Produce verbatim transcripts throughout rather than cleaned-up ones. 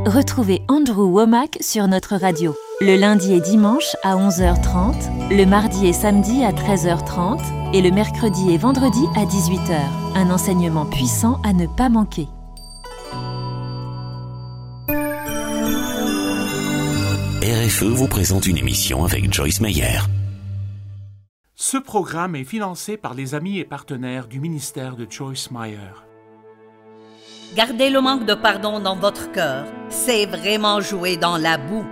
Retrouvez Andrew Wommack sur notre radio, le lundi et dimanche à onze heures trente, le mardi et samedi à treize heures trente et le mercredi et vendredi à dix-huit heures. Un enseignement puissant à ne pas manquer. R F E vous présente une émission avec Joyce Meyer. Ce programme est financé par les amis et partenaires du ministère de Joyce Meyer. Gardez le manque de pardon dans votre cœur, c'est vraiment jouer dans la boue.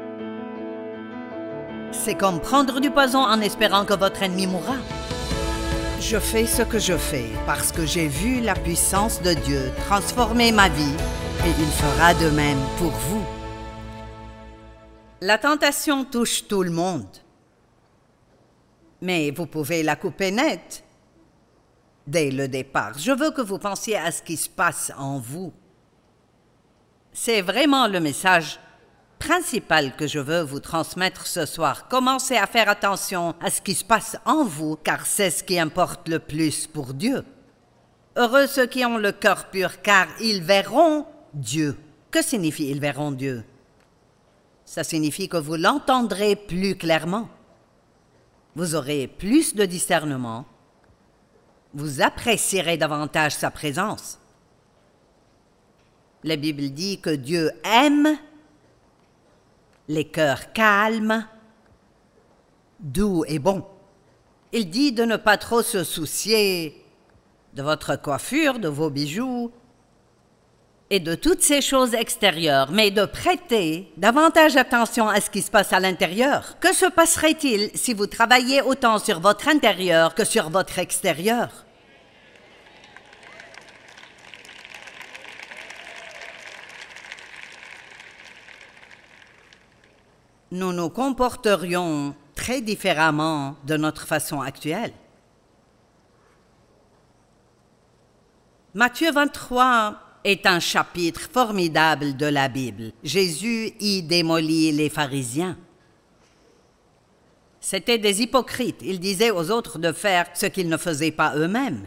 C'est comme prendre du poison en espérant que votre ennemi mourra. Je fais ce que je fais parce que j'ai vu la puissance de Dieu transformer ma vie et il fera de même pour vous. La tentation touche tout le monde. Mais vous pouvez la couper nette. Dès le départ, je veux que vous pensiez à ce qui se passe en vous. C'est vraiment le message principal que je veux vous transmettre ce soir. Commencez à faire attention à ce qui se passe en vous, car c'est ce qui importe le plus pour Dieu. Heureux ceux qui ont le cœur pur, car ils verront Dieu. Que signifie « ils verront Dieu » ? Ça signifie que vous l'entendrez plus clairement. Vous aurez plus de discernement. Vous apprécierez davantage sa présence. La Bible dit que Dieu aime les cœurs calmes, doux et bons. Il dit de ne pas trop se soucier de votre coiffure, de vos bijoux et de toutes ces choses extérieures, mais de prêter davantage attention à ce qui se passe à l'intérieur. Que se passerait-il si vous travailliez autant sur votre intérieur que sur votre extérieur? Nous nous comporterions très différemment de notre façon actuelle. Matthieu vingt-trois est un chapitre formidable de la Bible. Jésus y démolit les pharisiens. C'étaient des hypocrites. Ils disaient aux autres de faire ce qu'ils ne faisaient pas eux-mêmes.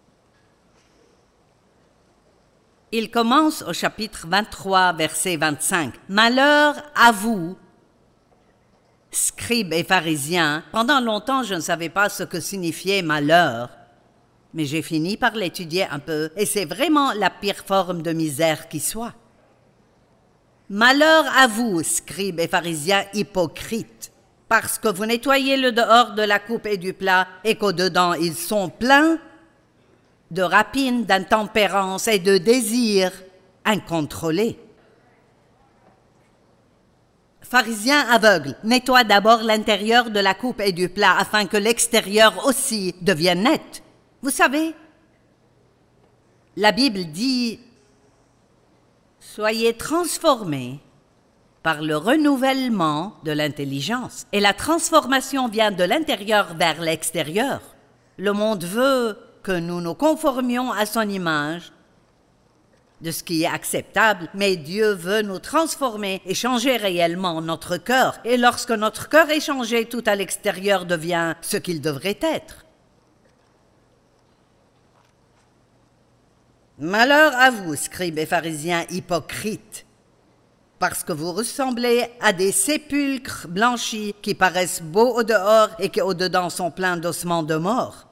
Il commence au chapitre vingt-trois, verset vingt-cinq. « Malheur à vous, scribes et pharisiens. » Pendant longtemps, je ne savais pas ce que signifiait « malheur ». Mais j'ai fini par l'étudier un peu, et c'est vraiment la pire forme de misère qui soit. Malheur à vous, scribes et pharisiens hypocrites, parce que vous nettoyez le dehors de la coupe et du plat, et qu'au-dedans ils sont pleins de rapines, d'intempérance et de désirs incontrôlés. Pharisiens aveugles, nettoie d'abord l'intérieur de la coupe et du plat, afin que l'extérieur aussi devienne net. Vous savez, la Bible dit « Soyez transformés par le renouvellement de l'intelligence. » Et la transformation vient de l'intérieur vers l'extérieur. Le monde veut que nous nous conformions à son image, de ce qui est acceptable, mais Dieu veut nous transformer et changer réellement notre cœur. Et lorsque notre cœur est changé, tout à l'extérieur devient ce qu'il devrait être. Malheur à vous, scribes et pharisiens hypocrites, parce que vous ressemblez à des sépulcres blanchis qui paraissent beaux au dehors et qui au dedans sont pleins d'ossements de mort.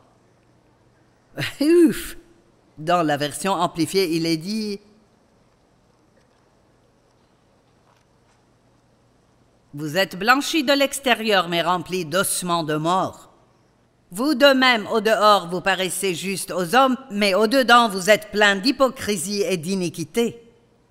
Ouf! Dans la version amplifiée, il est dit « Vous êtes blanchis de l'extérieur, mais remplis d'ossements de mort. Vous de même, au dehors, vous paraissez justes aux hommes, mais au dedans, vous êtes pleins d'hypocrisie et d'iniquité. »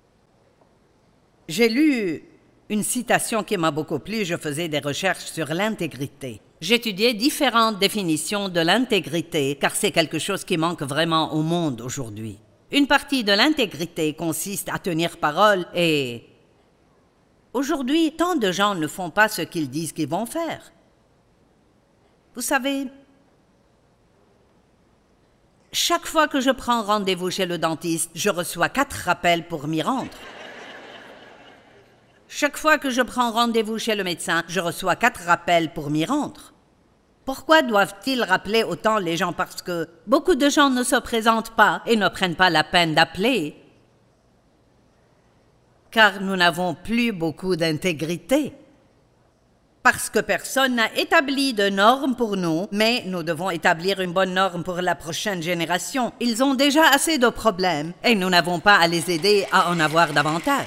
J'ai lu une citation qui m'a beaucoup plu. Je faisais des recherches sur l'intégrité. J'étudiais différentes définitions de l'intégrité, car c'est quelque chose qui manque vraiment au monde aujourd'hui. Une partie de l'intégrité consiste à tenir parole et... Aujourd'hui, tant de gens ne font pas ce qu'ils disent qu'ils vont faire. Vous savez, chaque fois que je prends rendez-vous chez le dentiste, je reçois quatre rappels pour m'y rendre. Chaque fois que je prends rendez-vous chez le médecin, je reçois quatre rappels pour m'y rendre. Pourquoi doivent-ils rappeler autant les gens? Parce que beaucoup de gens ne se présentent pas et ne prennent pas la peine d'appeler. car nous n'avons plus beaucoup d'intégrité. Parce que personne n'a établi de normes pour nous, mais nous devons établir une bonne norme pour la prochaine génération. Ils ont déjà assez de problèmes et nous n'avons pas à les aider à en avoir davantage.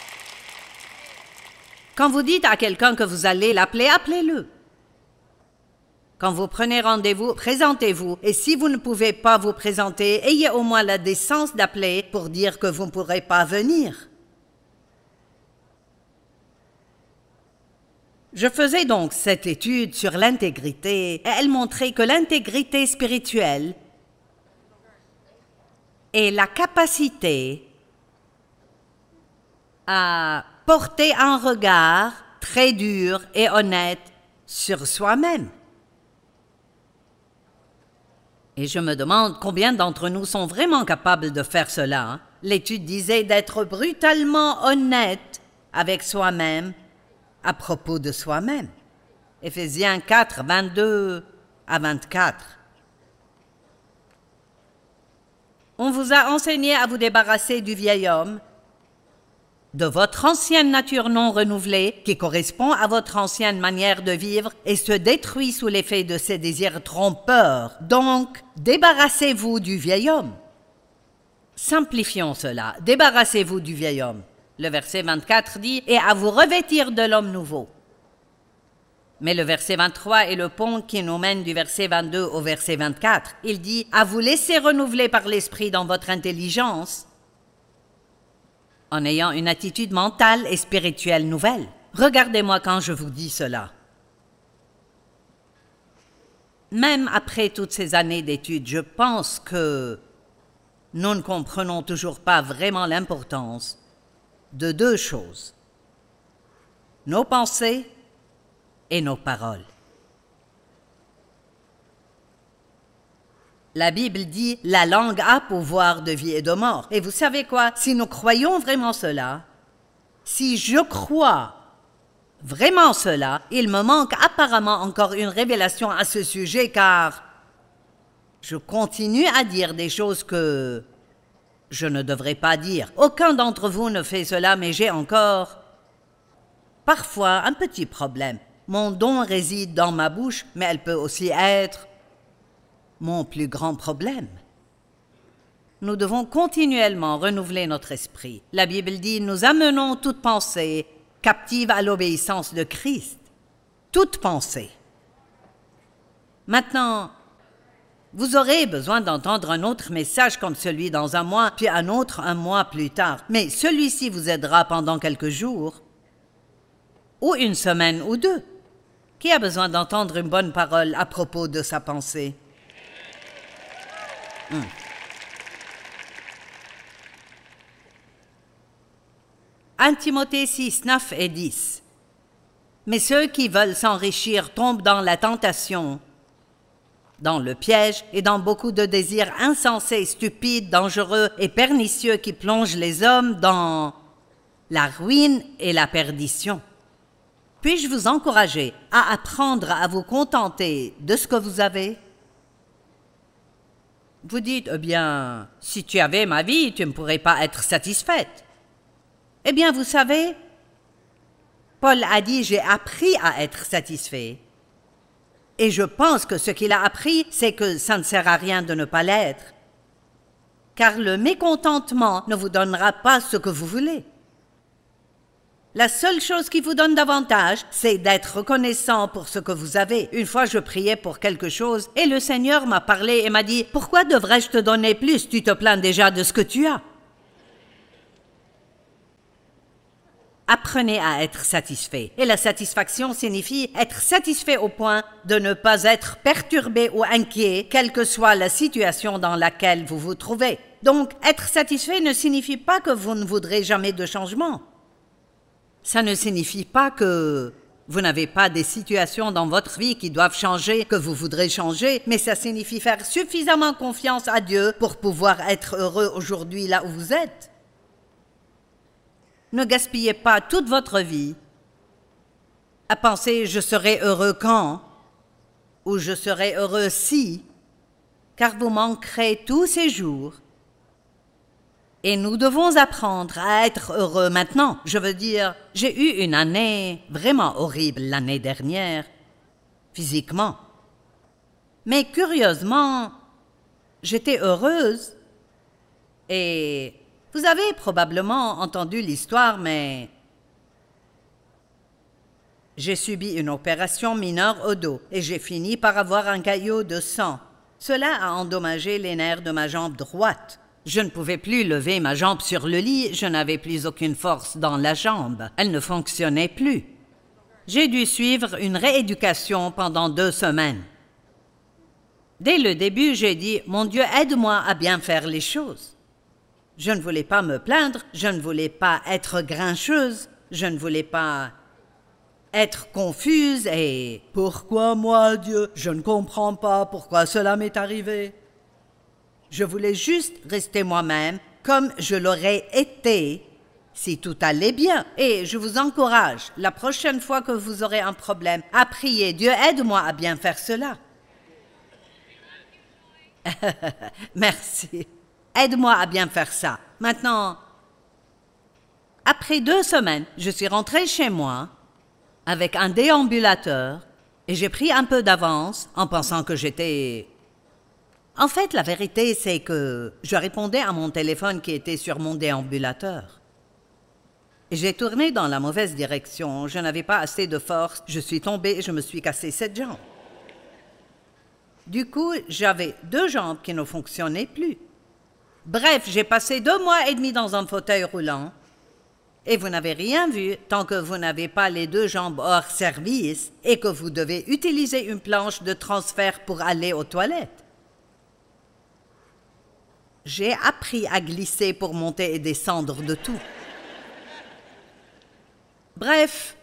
Quand vous dites à quelqu'un que vous allez l'appeler, appelez-le. Quand vous prenez rendez-vous, présentez-vous. Et si vous ne pouvez pas vous présenter, ayez au moins la décence d'appeler pour dire que vous ne pourrez pas venir. Je faisais donc cette étude sur l'intégrité et elle montrait que l'intégrité spirituelle est la capacité à porter un regard très dur et honnête sur soi-même. Et je me demande combien d'entre nous sont vraiment capables de faire cela. Hein? L'étude disait d'être brutalement honnête avec soi-même à propos de soi-même. Éphésiens quatre, vingt-deux à vingt-quatre. On vous a enseigné à vous débarrasser du vieil homme, de votre ancienne nature non renouvelée, qui correspond à votre ancienne manière de vivre et se détruit sous l'effet de ses désirs trompeurs. Donc, débarrassez-vous du vieil homme. Simplifions cela. Débarrassez-vous du vieil homme. Le verset vingt-quatre dit « Et à vous revêtir de l'homme nouveau ». Mais le verset vingt-trois est le pont qui nous mène du verset vingt-deux au verset vingt-quatre. Il dit « À vous laisser renouveler par l'esprit dans votre intelligence » en ayant une attitude mentale et spirituelle nouvelle. Regardez-moi quand je vous dis cela. Même après toutes ces années d'études, je pense que nous ne comprenons toujours pas vraiment l'importance de deux choses, nos pensées et nos paroles. La Bible dit « La langue a pouvoir de vie et de mort ». Et vous savez quoi? Si nous croyons vraiment cela, si je crois vraiment cela, il me manque apparemment encore une révélation à ce sujet, car je continue à dire des choses que je ne devrais pas dire. Aucun d'entre vous ne fait cela, mais j'ai encore parfois un petit problème. Mon don réside dans ma bouche, mais elle peut aussi être mon plus grand problème. Nous devons continuellement renouveler notre esprit. La Bible dit « Nous amenons toute pensée captive à l'obéissance de Christ. » Toute pensée. Maintenant, vous aurez besoin d'entendre un autre message comme celui dans un mois, puis un autre un mois plus tard. Mais celui-ci vous aidera pendant quelques jours, ou une semaine ou deux. Qui a besoin d'entendre une bonne parole à propos de sa pensée? Hmm. un Timothée six, neuf et dix. Mais ceux qui veulent s'enrichir tombent dans la tentation, dans le piège et dans beaucoup de désirs insensés, stupides, dangereux et pernicieux qui plongent les hommes dans la ruine et la perdition. Puis-je vous encourager à apprendre à vous contenter de ce que vous avez? Vous dites, eh bien, si tu avais ma vie, tu ne pourrais pas être satisfaite. Eh bien, vous savez, Paul a dit, j'ai appris à être satisfait. Et je pense que ce qu'il a appris, c'est que ça ne sert à rien de ne pas l'être. Car le mécontentement ne vous donnera pas ce que vous voulez. La seule chose qui vous donne davantage, c'est d'être reconnaissant pour ce que vous avez. Une fois, je priais pour quelque chose et le Seigneur m'a parlé et m'a dit « Pourquoi devrais-je te donner plus? Tu te plains déjà de ce que tu as. » Apprenez à être satisfait. Et la satisfaction signifie être satisfait au point de ne pas être perturbé ou inquiet, quelle que soit la situation dans laquelle vous vous trouvez. Donc, être satisfait ne signifie pas que vous ne voudrez jamais de changement. Ça ne signifie pas que vous n'avez pas des situations dans votre vie qui doivent changer, que vous voudrez changer, mais ça signifie faire suffisamment confiance à Dieu pour pouvoir être heureux aujourd'hui là où vous êtes. Ne gaspillez pas toute votre vie à penser « je serai heureux quand » ou « je serai heureux si », car vous manquerez tous ces jours Et nous devons apprendre à être heureux maintenant. Je veux dire, j'ai eu une année vraiment horrible l'année dernière, physiquement. Mais curieusement, j'étais heureuse. Et vous avez probablement entendu l'histoire, mais j'ai subi une opération mineure au dos et j'ai fini par avoir un caillot de sang. Cela a endommagé les nerfs de ma jambe droite. Je ne pouvais plus lever ma jambe sur le lit, je n'avais plus aucune force dans la jambe. Elle ne fonctionnait plus. J'ai dû suivre une rééducation pendant deux semaines. Dès le début, j'ai dit « Mon Dieu, aide-moi à bien faire les choses ». Je ne voulais pas me plaindre, je ne voulais pas être grincheuse, je ne voulais pas être confuse et « Pourquoi moi, Dieu? Je ne comprends pas pourquoi cela m'est arrivé. » Je voulais juste rester moi-même comme je l'aurais été si tout allait bien. Et je vous encourage, la prochaine fois que vous aurez un problème, à prier « Dieu, aide-moi à bien faire cela. » Merci. Aide-moi à bien faire ça. Maintenant, après deux semaines, je suis rentrée chez moi avec un déambulateur et j'ai pris un peu d'avance en pensant que j'étais... En fait, la vérité, c'est que je répondais à mon téléphone qui était sur mon déambulateur. Et j'ai tourné dans la mauvaise direction. Je n'avais pas assez de force. Je suis tombée et je me suis cassé cette jambe. Du coup, j'avais deux jambes qui ne fonctionnaient plus. Bref, j'ai passé deux mois et demi dans un fauteuil roulant. Et vous n'avez rien vu tant que vous n'avez pas les deux jambes hors service et que vous devez utiliser une planche de transfert pour aller aux toilettes. J'ai appris à glisser pour monter et descendre de tout. Bref,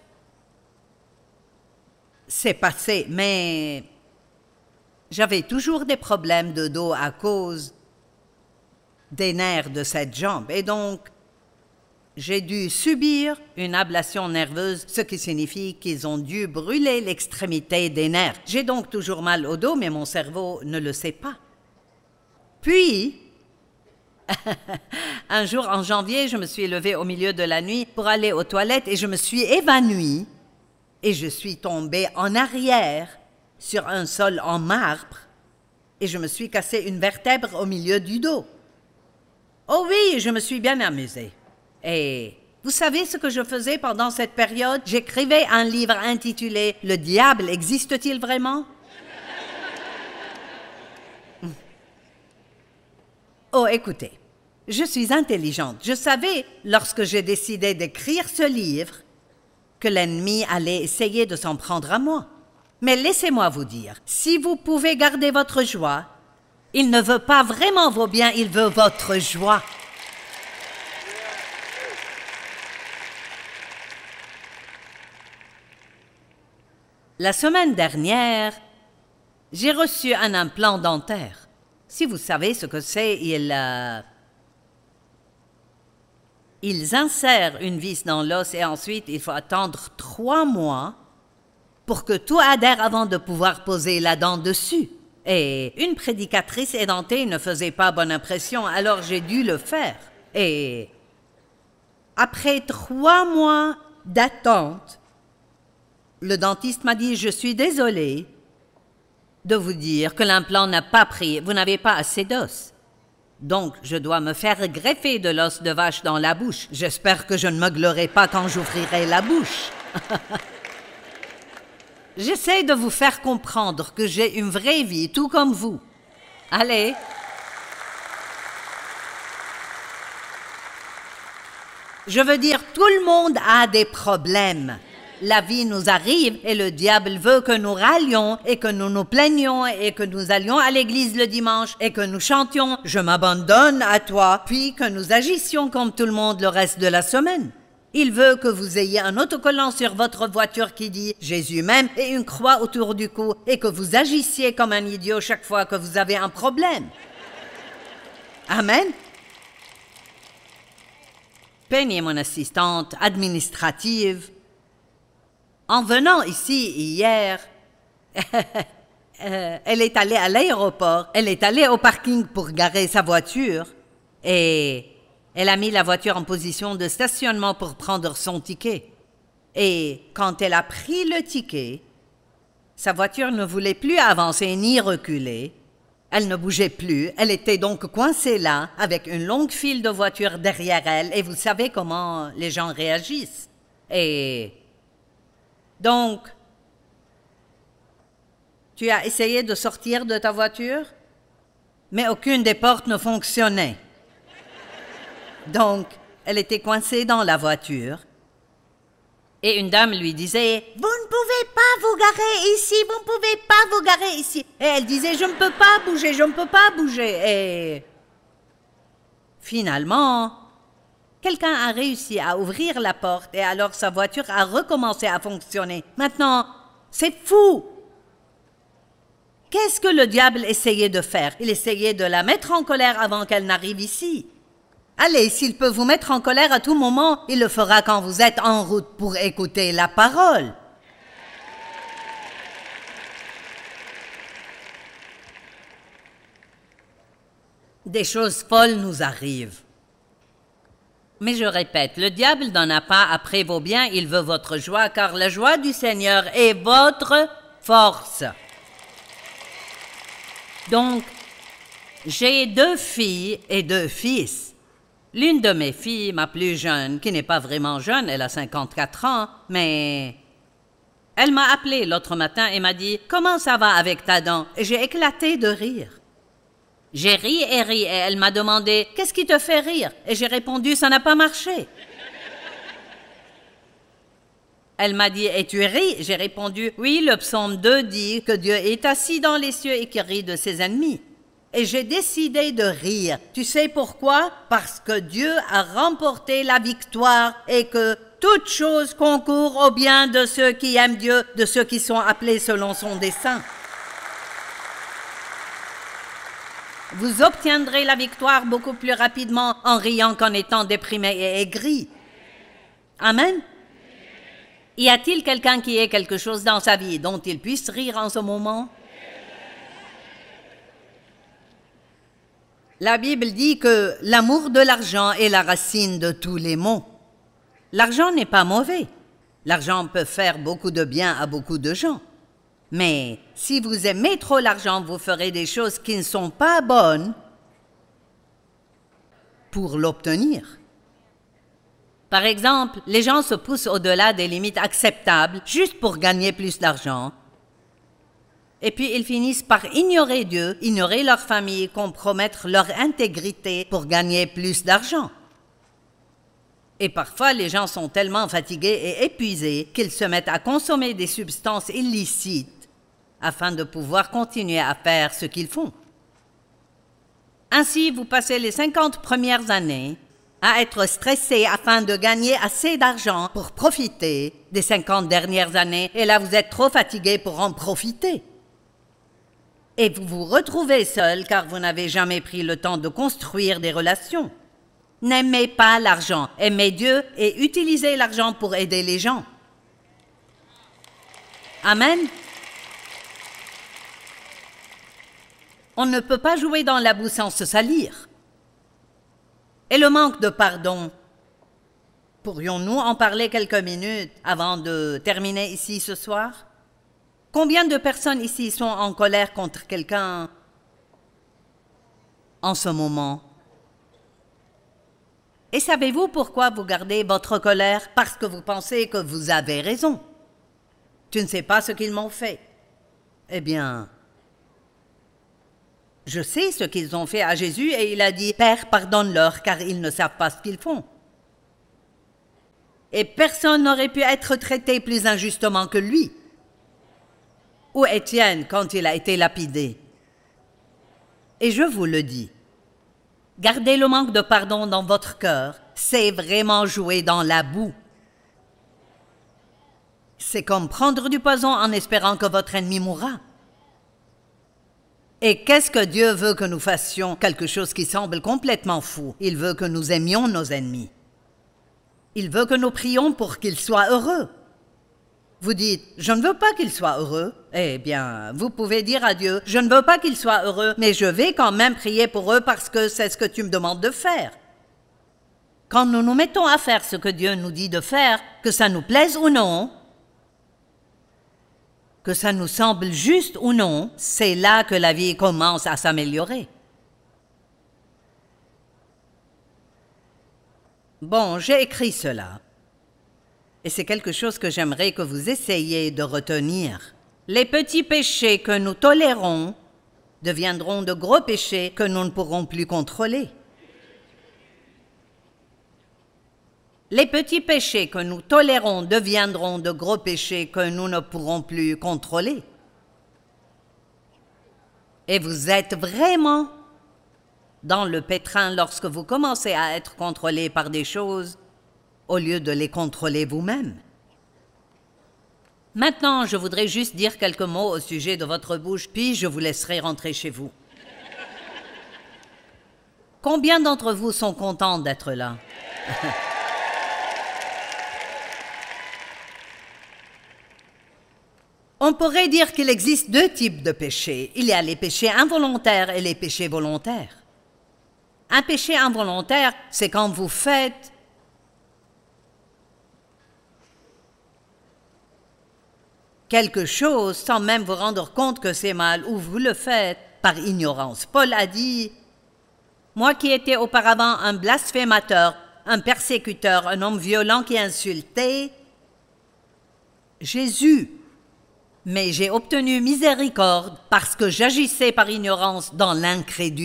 c'est passé, mais j'avais toujours des problèmes de dos à cause des nerfs de cette jambe. Et donc, j'ai dû subir une ablation nerveuse, ce qui signifie qu'ils ont dû brûler l'extrémité des nerfs. J'ai donc toujours mal au dos, mais mon cerveau ne le sait pas. Puis, un jour en janvier, je me suis levée au milieu de la nuit pour aller aux toilettes et je me suis évanouie et je suis tombée en arrière sur un sol en marbre et je me suis cassé une vertèbre au milieu du dos. Oh oui, je me suis bien amusée. Et vous savez ce que je faisais pendant cette période? J'écrivais un livre intitulé « Le diable existe-t-il vraiment ?» Oh, écoutez, je suis intelligente. Je savais, lorsque j'ai décidé d'écrire ce livre, que l'ennemi allait essayer de s'en prendre à moi. Mais laissez-moi vous dire, si vous pouvez garder votre joie, il ne veut pas vraiment vos biens, il veut votre joie. La semaine dernière, j'ai reçu un implant dentaire. Si vous savez ce que c'est, ils, euh, ils insèrent une vis dans l'os et ensuite il faut attendre trois mois pour que tout adhère avant de pouvoir poser la dent dessus. Et une prédicatrice édentée ne faisait pas bonne impression, alors j'ai dû le faire. Et après trois mois d'attente, le dentiste m'a dit « Je suis désolée de vous dire que l'implant n'a pas pris, vous n'avez pas assez d'os. Donc, je dois me faire greffer de l'os de vache dans la bouche. J'espère que je ne me glorerai pas quand j'ouvrirai la bouche. » J'essaie de vous faire comprendre que j'ai une vraie vie, tout comme vous. Allez. Je veux dire, tout le monde a des problèmes. La vie nous arrive et le diable veut que nous râlions et que nous nous plaignions et que nous allions à l'église le dimanche et que nous chantions « Je m'abandonne à toi » puis que nous agissions comme tout le monde le reste de la semaine. Il veut que vous ayez un autocollant sur votre voiture qui dit « Jésus m'aime » et une croix autour du cou et que vous agissiez comme un idiot chaque fois que vous avez un problème. Amen. Penny est mon assistante administrative. En venant ici hier, elle est allée à l'aéroport, elle est allée au parking pour garer sa voiture et Elle a mis la voiture en position de stationnement pour prendre son ticket. Et quand elle a pris le ticket, sa voiture ne voulait plus avancer ni reculer. Elle ne bougeait plus. Elle était donc coincée là, avec une longue file de voitures derrière elle. Et vous savez comment les gens réagissent. Et donc, tu as essayé de sortir de ta voiture, mais aucune des portes ne fonctionnait. Donc, elle était coincée dans la voiture. Et une dame lui disait « Vous ne pouvez pas vous garer ici, vous ne pouvez pas vous garer ici. » Et elle disait « Je ne peux pas bouger, je ne peux pas bouger. » Et finalement, quelqu'un a réussi à ouvrir la porte et alors sa voiture a recommencé à fonctionner. Maintenant, c'est fou. Qu'est-ce que le diable essayait de faire? Il essayait de la mettre en colère avant qu'elle n'arrive ici. Allez, s'il peut vous mettre en colère à tout moment, il le fera quand vous êtes en route pour écouter la parole. Des choses folles nous arrivent. Mais je répète, le diable n'en a pas après vos biens, il veut votre joie, car la joie du Seigneur est votre force. Donc, j'ai deux filles et deux fils. L'une de mes filles, ma plus jeune, qui n'est pas vraiment jeune, elle a cinquante-quatre ans, mais elle m'a appelé l'autre matin et m'a dit « Comment ça va avec ta dent ?» Et j'ai éclaté de rire. J'ai ri et ri et elle m'a demandé « Qu'est-ce qui te fait rire ?» Et j'ai répondu « Ça n'a pas marché. » Elle m'a dit « Et tu ris ?» J'ai répondu « Oui, le psaume deux dit que Dieu est assis dans les cieux et qu'il rit de ses ennemis. » Et j'ai décidé de rire. Tu sais pourquoi? Parce que Dieu a remporté la victoire et que toute chose concourt au bien de ceux qui aiment Dieu, de ceux qui sont appelés selon son dessein. Vous obtiendrez la victoire beaucoup plus rapidement en riant qu'en étant déprimé et aigri. Amen. Y a-t-il quelqu'un qui ait quelque chose dans sa vie dont il puisse rire en ce moment? La Bible dit que l'amour de l'argent est la racine de tous les maux. L'argent n'est pas mauvais. L'argent peut faire beaucoup de bien à beaucoup de gens. Mais si vous aimez trop l'argent, vous ferez des choses qui ne sont pas bonnes pour l'obtenir. Par exemple, les gens se poussent au-delà des limites acceptables juste pour gagner plus d'argent. Et puis ils finissent par ignorer Dieu, ignorer leur famille, compromettre leur intégrité pour gagner plus d'argent. Et parfois, les gens sont tellement fatigués et épuisés qu'ils se mettent à consommer des substances illicites afin de pouvoir continuer à faire ce qu'ils font. Ainsi, vous passez les cinquante premières années à être stressé afin de gagner assez d'argent pour profiter des cinquante dernières années, et là vous êtes trop fatigué pour en profiter. Et vous vous retrouvez seul car vous n'avez jamais pris le temps de construire des relations. N'aimez pas l'argent, aimez Dieu et utilisez l'argent pour aider les gens. Amen. On ne peut pas jouer dans la boue sans se salir. Et le manque de pardon, pourrions-nous en parler quelques minutes avant de terminer ici ce soir? Combien de personnes ici sont en colère contre quelqu'un en ce moment? Et savez-vous pourquoi vous gardez votre colère? Parce que vous pensez que vous avez raison. Tu ne sais pas ce qu'ils m'ont fait. Eh bien, je sais ce qu'ils ont fait à Jésus et il a dit « Père, pardonne-leur car ils ne savent pas ce qu'ils font. » Et personne n'aurait pu être traité plus injustement que lui. Ou Étienne quand il a été lapidé. Et je vous le dis, gardez le manque de pardon dans votre cœur, c'est vraiment jouer dans la boue. C'est comme prendre du poison en espérant que votre ennemi mourra. Et qu'est-ce que Dieu veut que nous fassions? Quelque chose qui semble complètement fou. Il veut que nous aimions nos ennemis. Il veut que nous prions pour qu'ils soient heureux. Vous dites, je ne veux pas qu'il soit heureux. Eh bien, vous pouvez dire à Dieu, je ne veux pas qu'il soit heureux, mais je vais quand même prier pour eux parce que c'est ce que tu me demandes de faire. Quand nous nous mettons à faire ce que Dieu nous dit de faire, que ça nous plaise ou non, que ça nous semble juste ou non, c'est là que la vie commence à s'améliorer. Bon, j'ai écrit cela. Et c'est quelque chose que j'aimerais que vous essayiez de retenir. Les petits péchés que nous tolérons deviendront de gros péchés que nous ne pourrons plus contrôler. Les petits péchés que nous tolérons deviendront de gros péchés que nous ne pourrons plus contrôler. Et vous êtes vraiment dans le pétrin lorsque vous commencez à être contrôlé par des choses au lieu de les contrôler vous-même. Maintenant, je voudrais juste dire quelques mots au sujet de votre bouche, puis je vous laisserai rentrer chez vous. Combien d'entre vous sont contents d'être là? On pourrait dire qu'il existe deux types de péchés. Il y a les péchés involontaires et les péchés volontaires. Un péché involontaire, c'est quand vous faites quelque chose sans même vous rendre compte que c'est mal, ou vous le faites par ignorance. Paul a dit, « Moi qui étais auparavant un blasphémateur, un persécuteur, un homme violent qui insultait Jésus, mais j'ai obtenu miséricorde parce que j'agissais par ignorance dans l'incrédulité. »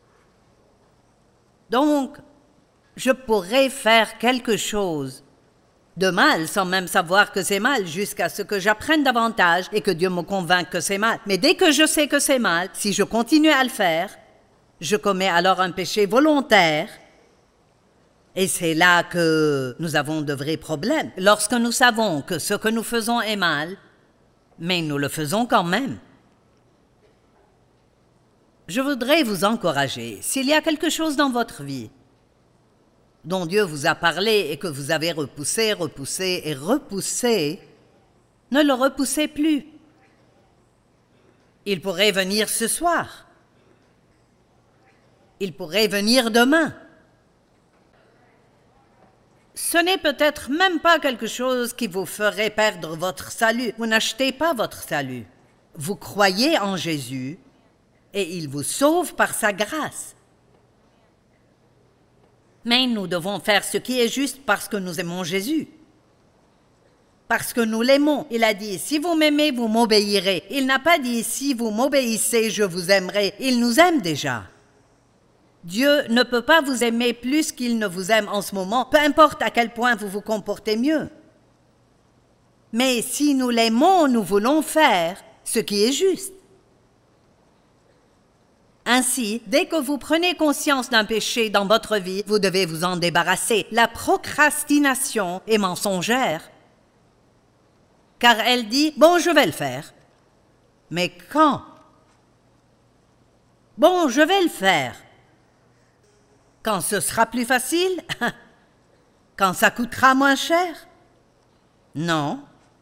Donc, je pourrais faire quelque chose de mal sans même savoir que c'est mal jusqu'à ce que j'apprenne davantage et que Dieu me convainque que c'est mal. Mais dès que je sais que c'est mal, si je continue à le faire, je commets alors un péché volontaire. Et c'est là que nous avons de vrais problèmes. Lorsque nous savons que ce que nous faisons est mal, mais nous le faisons quand même. Je voudrais vous encourager, s'il y a quelque chose dans votre vie dont Dieu vous a parlé et que vous avez repoussé, repoussé et repoussé, ne le repoussez plus. Il pourrait venir ce soir. Il pourrait venir demain. Ce n'est peut-être même pas quelque chose qui vous ferait perdre votre salut. Vous n'achetez pas votre salut. Vous croyez en Jésus et il vous sauve par sa grâce. Mais nous devons faire ce qui est juste parce que nous aimons Jésus. Parce que nous l'aimons. Il a dit, si vous m'aimez, vous m'obéirez. Il n'a pas dit, si vous m'obéissez, je vous aimerai. Il nous aime déjà. Dieu ne peut pas vous aimer plus qu'il ne vous aime en ce moment, peu importe à quel point vous vous comportez mieux. Mais si nous l'aimons, nous voulons faire ce qui est juste. Ainsi, dès que vous prenez conscience d'un péché dans votre vie, vous devez vous en débarrasser. La procrastination est mensongère, car elle dit « Bon, je vais le faire. » Mais quand? Bon, je vais le faire. Quand ce sera plus facile? Quand ça coûtera moins cher? Non.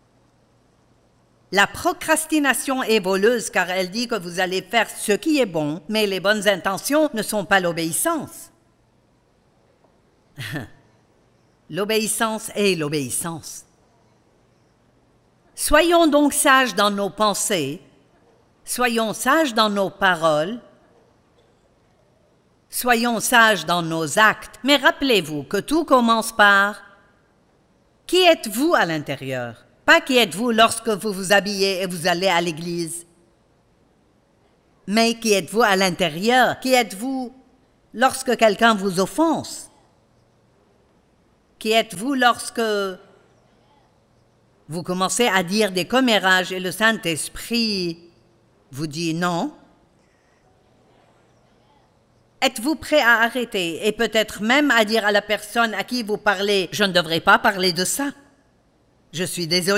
La procrastination est voleuse car elle dit que vous allez faire ce qui est bon, mais les bonnes intentions ne sont pas l'obéissance. L'obéissance est l'obéissance. Soyons donc sages dans nos pensées, soyons sages dans nos paroles, soyons sages dans nos actes, mais rappelez-vous que tout commence par « Qui êtes-vous à l'intérieur ?» Pas qui êtes-vous lorsque vous vous habillez et vous allez à l'église, mais qui êtes-vous à l'intérieur? Qui êtes-vous lorsque quelqu'un vous offense? Qui êtes-vous lorsque vous commencez à dire des commérages et le Saint-Esprit vous dit non? Êtes-vous prêt à arrêter et peut-être même à dire à la personne à qui vous parlez « Je ne devrais pas parler de ça. Je suis désolé. »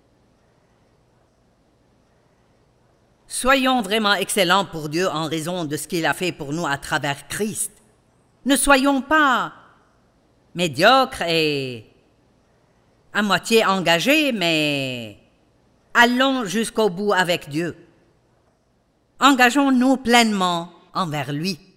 Soyons vraiment excellents pour Dieu en raison de ce qu'il a fait pour nous à travers Christ. Ne soyons pas médiocres et à moitié engagés, mais allons jusqu'au bout avec Dieu. Engageons-nous pleinement envers lui.